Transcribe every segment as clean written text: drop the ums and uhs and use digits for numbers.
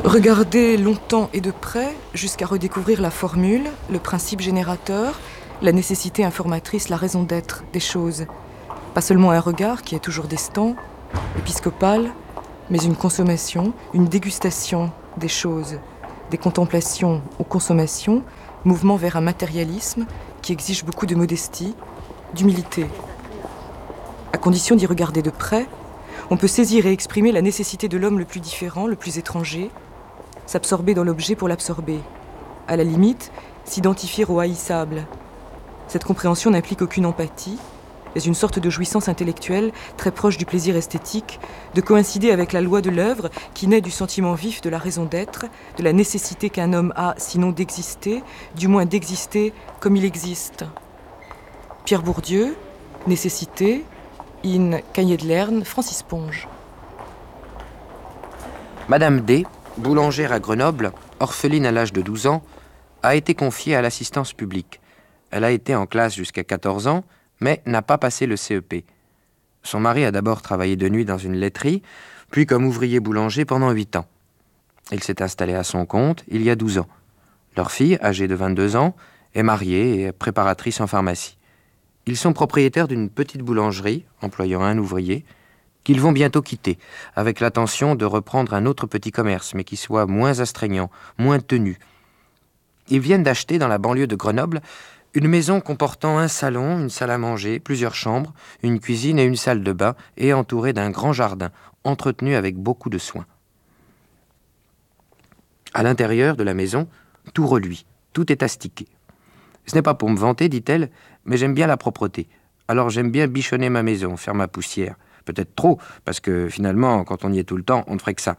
Regarder longtemps et de près jusqu'à redécouvrir la formule, le principe générateur, la nécessité informatrice, la raison d'être des choses. Pas seulement un regard qui est toujours distant, épiscopal, mais une consommation, une dégustation des choses, des contemplations aux consommations, mouvement vers un matérialisme qui exige beaucoup de modestie, d'humilité. À condition d'y regarder de près, on peut saisir et exprimer la nécessité de l'homme le plus différent, le plus étranger, s'absorber dans l'objet pour l'absorber. À la limite, s'identifier au haïssable. Cette compréhension n'implique aucune empathie, mais une sorte de jouissance intellectuelle très proche du plaisir esthétique, de coïncider avec la loi de l'œuvre qui naît du sentiment vif de la raison d'être, de la nécessité qu'un homme a, sinon d'exister, du moins d'exister comme il existe. Pierre Bourdieu, Nécessité, in Cahiers de Lerne, Francis Ponge. Madame D, boulangère à Grenoble, orpheline à l'âge de 12 ans, a été confiée à l'assistance publique. Elle a été en classe jusqu'à 14 ans, mais n'a pas passé le CEP. Son mari a d'abord travaillé de nuit dans une laiterie, puis comme ouvrier boulanger pendant 8 ans. Il s'est installé à son compte il y a 12 ans. Leur fille, âgée de 22 ans, est mariée et est préparatrice en pharmacie. Ils sont propriétaires d'une petite boulangerie, employant un ouvrier, qu'ils vont bientôt quitter, avec l'intention de reprendre un autre petit commerce, mais qui soit moins astreignant, moins tenu. Ils viennent d'acheter dans la banlieue de Grenoble une maison comportant un salon, une salle à manger, plusieurs chambres, une cuisine et une salle de bain, et entourée d'un grand jardin, entretenu avec beaucoup de soin. À l'intérieur de la maison, tout reluit, tout est astiqué. Ce n'est pas pour me vanter, dit-elle, mais j'aime bien la propreté. Alors j'aime bien bichonner ma maison, faire ma poussière. Peut-être trop, parce que finalement, quand on y est tout le temps, on ne ferait que ça.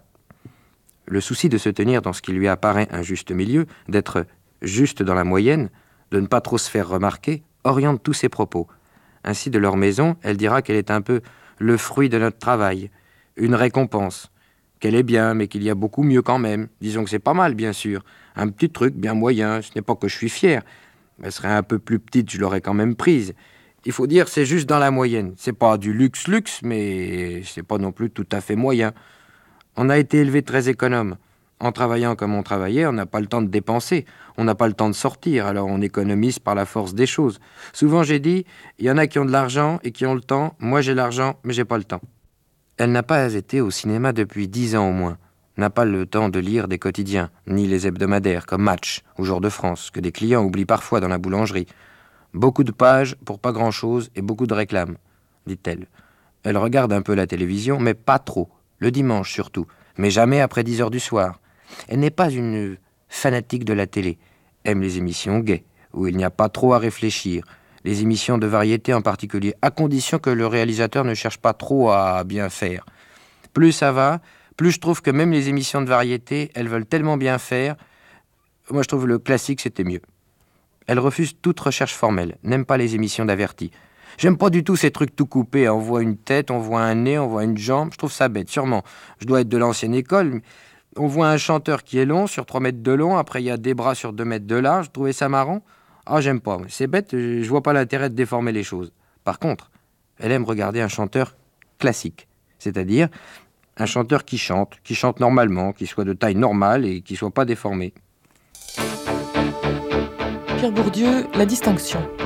Le souci de se tenir dans ce qui lui apparaît un juste milieu, d'être juste dans la moyenne, de ne pas trop se faire remarquer, oriente tous ses propos. Ainsi, de leur maison, elle dira qu'elle est un peu le fruit de notre travail, une récompense, qu'elle est bien, mais qu'il y a beaucoup mieux quand même. Disons que c'est pas mal, bien sûr. Un petit truc bien moyen, ce n'est pas que je suis fier. Elle serait un peu plus petite, je l'aurais quand même prise. Il faut dire, c'est juste dans la moyenne. C'est pas du luxe, mais c'est pas non plus tout à fait moyen. On a été élevé très économe. En travaillant comme on travaillait, on n'a pas le temps de dépenser. On n'a pas le temps de sortir, alors on économise par la force des choses. Souvent, j'ai dit, il y en a qui ont de l'argent et qui ont le temps. Moi, j'ai l'argent, mais j'ai pas le temps. Elle n'a pas été au cinéma depuis 10 ans au moins. N'a pas le temps de lire des quotidiens, ni les hebdomadaires comme Match ou Jour de France, que des clients oublient parfois dans la boulangerie. Beaucoup de pages pour pas grand-chose et beaucoup de réclames, dit-elle. Elle regarde un peu la télévision, mais pas trop, le dimanche surtout, mais jamais après 10 heures du soir. Elle n'est pas une fanatique de la télé, aime les émissions gaies, où il n'y a pas trop à réfléchir, les émissions de variété en particulier, à condition que le réalisateur ne cherche pas trop à bien faire. Plus ça va, plus je trouve que même les émissions de variété, elles veulent tellement bien faire. Moi, je trouve le classique, c'était mieux. Elle refuse toute recherche formelle, n'aime pas les émissions d'avertis. J'aime pas du tout ces trucs tout coupés. On voit une tête, on voit un nez, on voit une jambe. Je trouve ça bête, sûrement. Je dois être de l'ancienne école. Mais on voit un chanteur qui est long, sur 3 mètres de long. Après, il y a des bras sur 2 mètres de large. Je trouvais ça marrant. Ah, j'aime pas. C'est bête, je vois pas l'intérêt de déformer les choses. Par contre, elle aime regarder un chanteur classique. C'est-à-dire un chanteur qui chante normalement, qui soit de taille normale et qui soit pas déformé. Pierre Bourdieu, La distinction.